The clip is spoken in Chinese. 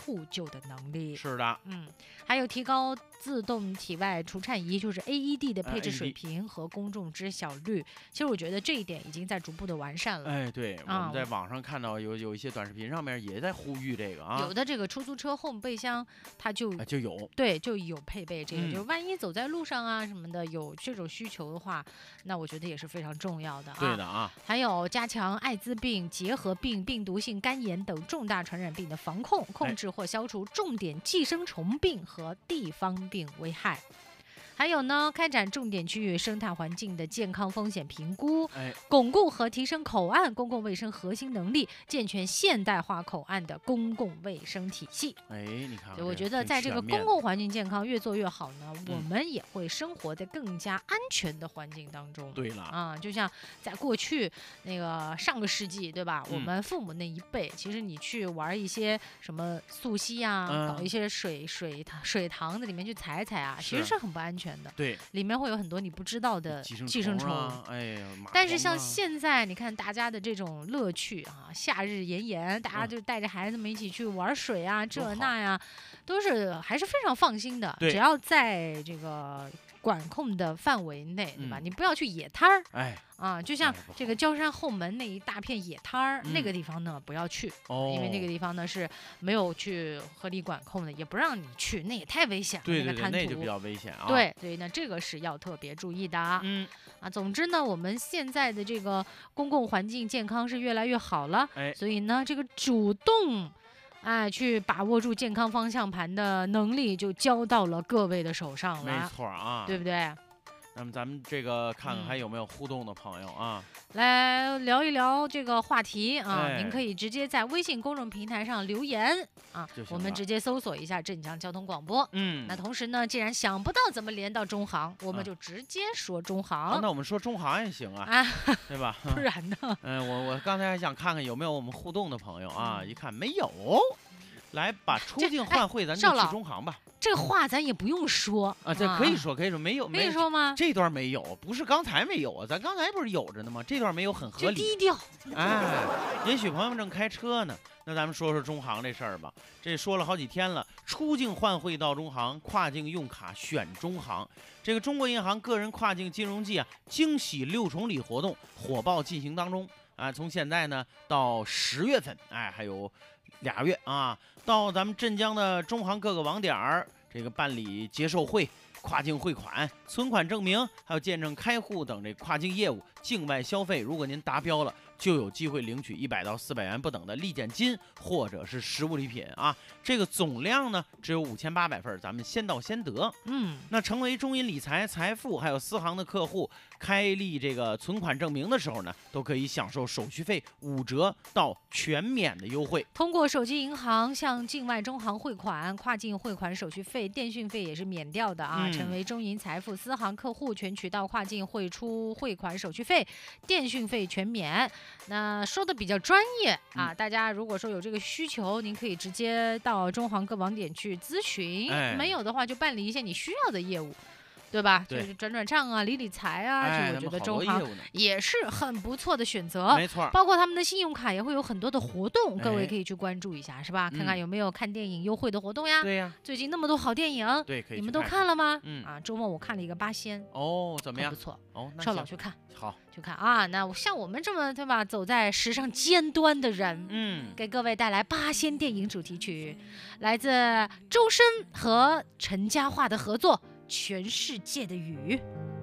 互救的能力。 是的， 还有提高自动体外除颤仪，就是 AED 的配置水平和公众知晓率。其实我觉得这一点已经在逐步的完善了。 哎，对，我们在网上看到有一些短视频上面也在呼吁这个啊， 有的这个出租车后备箱它就有， 对，就有配备这个，就是万一走在路上啊什么的有这种需求的话，那我觉得也是非常重要的啊。 对的啊， 还有加强艾滋病、结核病、病毒性肝炎等重大传染病的防控、控制或消除重点寄生虫病和地方病危害。还有呢，开展重点区域生态环境的健康风险评估，巩固和提升口岸公共卫生核心能力，健全现代化口岸的公共卫生体系。 你看， 我觉得在这个公共环境健康越做越好呢，我们也会生活在更加安全的环境当中。 对了啊，就像在过去那个上个世纪，对吧？我们父母那一辈，其实你去玩一些什么溯溪啊，搞一些水塘的里面去踩踩啊，其实是很不安全的。 对， 里面会有很多你不知道的寄生虫。 哎呀， 但是像现在，你看大家的这种乐趣啊，夏日炎炎，大家就带着孩子们一起去玩水啊，这那呀，都是还是非常放心的。只要在这个管控的范围内，对吧？你不要去野摊儿，就像这个焦山后门那一大片野摊儿，那个地方呢不要去，因为那个地方呢是没有去合理管控的，也不让你去，那也太危险了。 对， 那个滩涂那就比较危险啊。 对，所以呢，这个是要特别注意的。总之呢，我们现在的这个公共环境健康是越来越好了，所以呢，这个主动去把握住健康方向盘的能力就交到了各位的手上了。 没错啊， 对不对？ 那么咱们这个看看还有没有互动的朋友啊， 来聊一聊这个话题啊。您可以直接在微信公众平台上留言啊，我们直接搜索一下镇江交通广播。那同时呢，既然想不到怎么连到中航，我们就直接说中航。 那我们说中航也行啊，对吧？ 不然呢？ 我刚才还想看看有没有我们互动的朋友啊，一看没有。来把出境换汇咱就去中航吧。 这话咱也不用说啊，这可以说，没有， 可以说吗？ 这段没有，不是刚才没有啊，咱刚才不是有着呢吗？这段没有很合理， 低调。 也许朋友们正开车呢，那咱们说说中航这事儿吧。这说了好几天了，出境换汇到中航，跨境用卡选中航。这个中国银行个人跨境金融季惊喜6重礼活动火爆进行当中啊，从现在呢到10月份，还有2月啊，到咱们镇江的中航各个网点这个办理接受汇、跨境汇款、存款证明，还有见证开户等这跨境业务、境外消费，如果您达标了，就有机会领取100到400元不等的立减金或者是实物礼品啊。这个总量呢只有5800份，咱们先到先得。那成为中银理财、财富还有私行的客户，开立这个存款证明的时候呢，都可以享受手续费5折到全免的优惠。 通过手机银行向境外中行汇款，跨境汇款手续费、电讯费也是免掉的啊。成为中银财富私行客户，全渠道跨境汇出汇款手续费、电讯费全免。那说的比较专业啊，大家如果说有这个需求，您可以直接到中行各网点去咨询，没有的话就办理一些你需要的业务。对吧？就是转账啊、理财啊，我觉得中航也是很不错的选择。 没错， 包括他们的信用卡也会有很多的活动，各位可以去关注一下，是吧？看看有没有看电影优惠的活动呀？ 对呀， 最近那么多好电影， 可以你们都看了吗？周末我看了一个《八仙》， 怎么样？ 不错少老去看， 好去看啊。那像我们这么对吧，走在时尚尖端的人，给各位带来《八仙》电影主题曲，来自周深和陈嘉桦的合作。全世界的雨。